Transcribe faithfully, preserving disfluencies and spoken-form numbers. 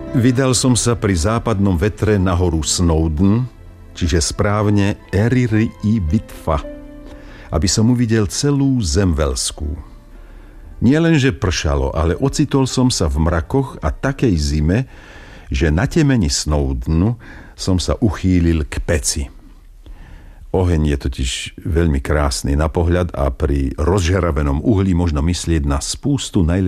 Vydal som sa pri západnom vetre na horu Snowdon, čiže správne Eryri i Bitfa, aby som uvidel celú zem veľskú. Nie len, že pršalo, ale ocitol som sa v mrakoch a takej zime, že na temeni Snowdonu som sa uchýlil k peci. Oheň je totiž veľmi krásny na pohľad a pri rozžeravenom uhlí možno myslieť na spústu najlepších